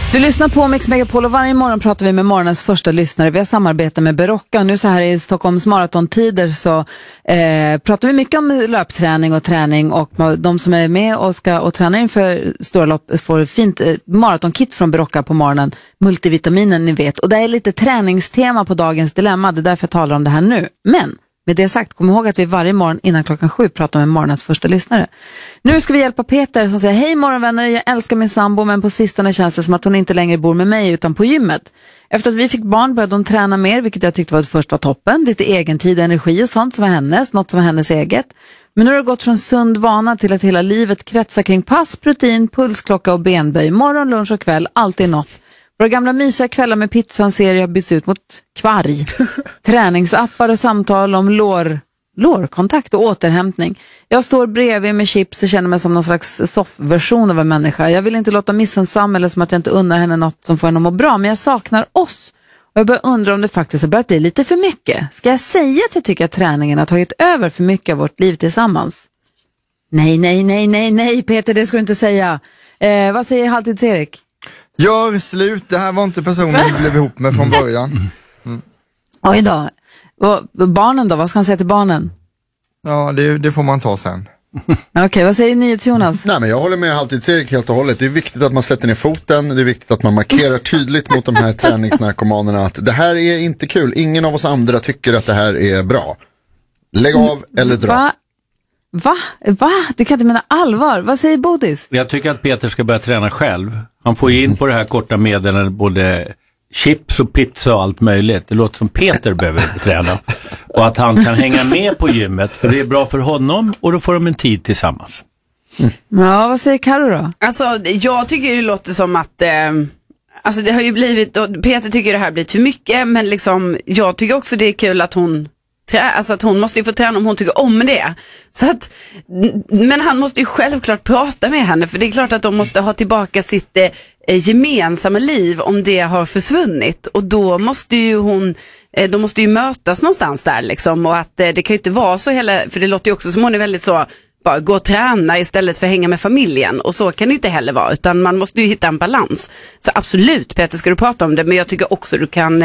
Du lyssnar på Mix Megapol och varje morgon pratar vi med morgonens första lyssnare. Vi har samarbetat med Berocca och nu så här i Stockholms maratontider så pratar vi mycket om löpträning och träning och de som är med och tränar inför stora lopp får fint maratonkit från Berocca på morgonen. Multivitaminen ni vet. Och det är lite träningstema på dagens dilemma. Det är därför jag talar om det här nu. Men med det sagt, kom ihåg att vi varje morgon innan 7 pratar med morgonens första lyssnare. Nu ska vi hjälpa Peter som säger: hej morgonvänner, jag älskar min sambo men på sistone känns det som att hon inte längre bor med mig utan på gymmet. Efter att vi fick barn började hon träna mer, vilket jag tyckte var toppen. Lite egen tid och energi och sånt som var hennes, något som var hennes eget. Men nu har det gått från sund vana till att hela livet kretsar kring pass, protein, pulsklocka och benböj. Morgon, lunch och kväll, alltid något. Våra gamla mysiga kvällar med pizza och serie har bytts ut mot kvarg. Träningsappar och samtal om lårkontakt och återhämtning. Jag står bredvid med chips och känner mig som någon slags soffversion av en människa. Jag vill inte låta missunnsam eller som att jag inte unnar henne något som får henne att må bra. Men jag saknar oss. Och jag börjar undra om det faktiskt har börjat bli lite för mycket. Ska jag säga att jag tycker att träningen har tagit över för mycket av vårt liv tillsammans? Nej, Peter, det ska du inte säga. Vad säger Halvtids-Erik? Gör slut, det här var inte personen vi blev ihop med från början. Oj då. Barnen då, vad ska han säga till barnen? Ja, det får man ta sen. Okej, vad säger ni, Jonas? Nej, men jag håller med Halvtids-Erik helt och hållet. Det är viktigt att man sätter ner foten. Det är viktigt att man markerar tydligt mot de här träningsnarkomanerna att det här är inte kul. Ingen av oss andra tycker att det här är bra. Lägg av eller dra. Va? Du kan inte mena allvar. Vad säger Bodis? Jag tycker att Peter ska börja träna själv. Han får ju in på det här korta meddelandet både chips och pizza och allt möjligt. Det låter som Peter behöver träna. Och att han kan hänga med på gymmet. För det är bra för honom och då får de en tid tillsammans. Ja, vad säger Karo då? Alltså, jag tycker det låter som att alltså det har ju blivit, och Peter tycker det här blir för mycket, men liksom, jag tycker också det är kul att hon alltså att hon måste ju få träna om hon tycker om det. Så att, men han måste ju självklart prata med henne, för det är klart att de måste ha tillbaka sitt gemensamma liv om det har försvunnit, och då måste ju mötas någonstans där liksom, och att det kan ju inte vara så för det låter ju också som hon är väldigt så, bara gå och träna istället för att hänga med familjen, och så kan det inte heller vara, utan man måste ju hitta en balans. Så absolut, Peter, ska du prata om det, men jag tycker också du kan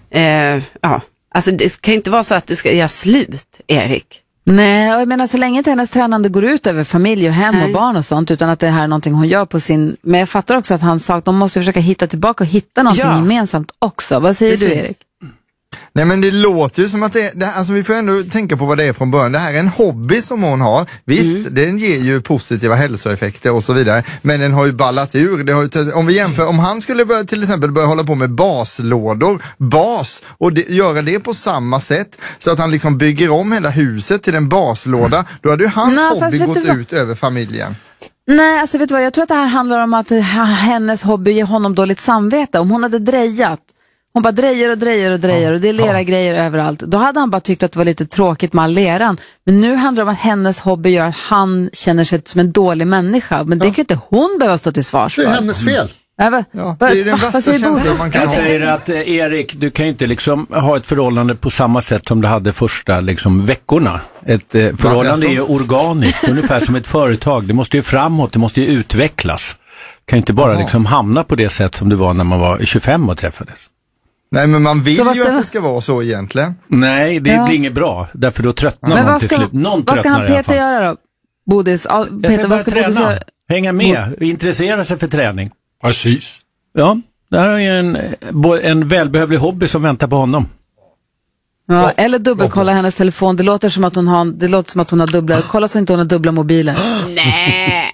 alltså det kan inte vara så att du ska göra slut, Erik. Nej, jag menar så länge inte hennes tränande går ut över familj och hem och barn och sånt, utan att det här är någonting hon gör på sin... Men jag fattar också att han sa att de måste försöka hitta tillbaka och hitta någonting gemensamt också. Vad säger du, Erik? Nej, men det låter ju som att alltså vi får ändå tänka på vad det är från början. Det här är en hobby som hon har. Visst, den ger ju positiva hälsoeffekter och så vidare. Men den har ju ballat ur. Om vi jämför, om han skulle till exempel börja hålla på med baslådor, och göra det på samma sätt så att han liksom bygger om hela huset till en baslåda, då hade ju hans hobby gått ut över familjen. Nej, alltså vet du vad? Jag tror att det här handlar om att hennes hobby ger honom dåligt samvete. Om hon hade drejat, hon bara drejer och det är lera grejer överallt. Då hade han bara tyckt att det var lite tråkigt med all leran. Men nu handlar det om att hennes hobby gör att han känner sig som en dålig människa. Men det kan inte hon behöva stå till svars för. Det är hennes fel. Det är den värsta känslan man kan ha. Jag säger att Erik, du kan ju inte liksom ha ett förhållande på samma sätt som du hade första liksom veckorna. Ett förhållande är ju organiskt, ungefär som ett företag. Det måste ju framåt, det måste ju utvecklas. Kan inte bara liksom hamna på det sätt som det var när man var 25 och träffades. Nej, men man vill ju att det ska vara så egentligen. Nej, det blir inget bra. Därför då tröttnar man till slut. Vad ska han Peter göra då? Bodis, Peter, vad ska Bodis göra? Hänga med, intressera sig för träning. Precis. Ja, det här är ju en välbehövlig hobby som väntar på honom. Ja, eller dubbelkolla hennes telefon. Det låter som att hon har dubbla. Kolla så inte hon har dubbla mobiler. Nej.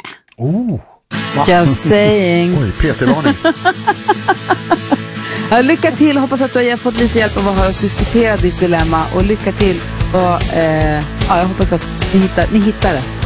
Just saying. Oj, Peter-varning. Ja, lycka till, hoppas att du har fått lite hjälp av att höra oss diskutera ditt dilemma, och lycka till, och jag hoppas att ni hittar det.